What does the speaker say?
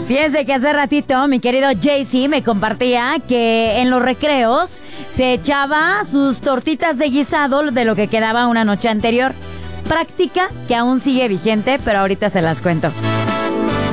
Fíjense que hace ratito mi querido Jay-Z me compartía que en los recreos se echaba sus tortitas de guisado de lo que quedaba una noche anterior. Práctica que aún sigue vigente, pero ahorita se las cuento.